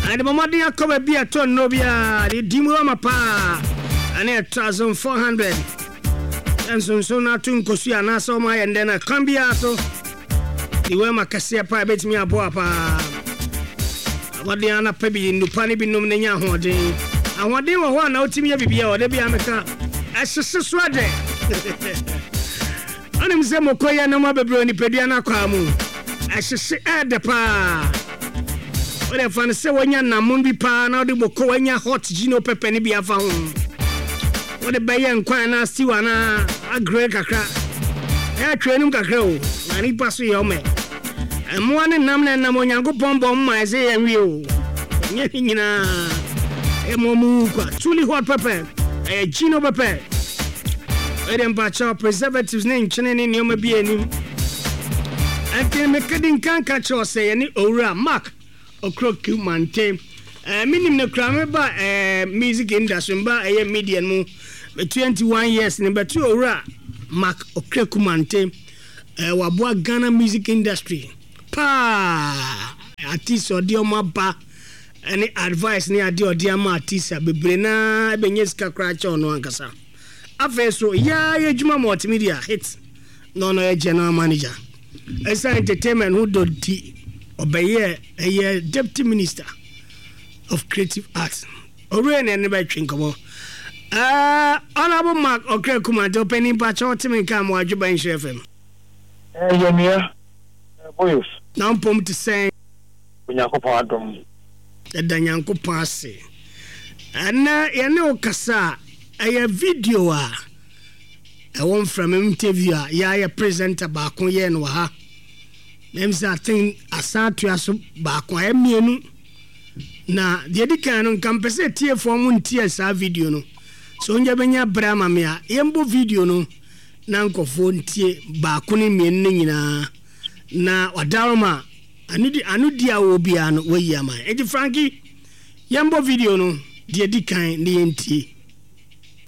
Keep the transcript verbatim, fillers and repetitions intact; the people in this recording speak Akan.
And the Mamadi Akoba be a ton Nobia, the Dimurama Pa, and a thousand four hundred. And so so now to Nkosia Nasoma and then a Cambiato. The Wema Cassia private me a boapa. What the Anna Pebi in Nupani be nominating Hodi. I want them one out to me every year or they be America. As a swade. And I'm saying, Mokoya no more Brony Pediana Kamu. As a say at the pa. What if I say when you're Namundi pa, now the Mokoya hot Gino Pepeni be a found. What the Bayan Quana Stiwana, a great cacra. Air training cacro, and he pass your man. And one and Namna Namonyango Bomb, my say, and you. Yatina, a momuka, truly hot pepper, a Gino pepper. Eden Bacha preservatives name, Chanin in Yoma Bianim. And can make a ding can catch or say any ora mark or crook you man tame. A minimum no crime by a music industry by a median moon. twenty-one years, number two ora mark or Krekumante. A Wabua Ghana music industry. Pa artist or Dioma Ba. Any advice near Dio Diama artist, Bebrena, Benyeska Cratch on Wankasa. Afeso ya ye juma multimedia hits no no general manager Esa Entertainment who do di obeye a deputy minister of creative arts ore ne ne ba twinkomo ah honorable Mark Okrekumante opening patch ultimate kam wadjuba in F M eh yemia boys now pom to say Onyankopon adom e danyankopon ase ana ye ne okasa a video a one from interview a ya presenter ba kon ye no ha them say I think asatu aso ba kon emienu na de dikan no kampese tie form ntie sa video no so onja benya brama me a yembo video no na nkofo ntie ba kon emienu nyina na wadaroma anudi anudi a obi ano we yama eji Frankie yembo video no de dikan ne ntie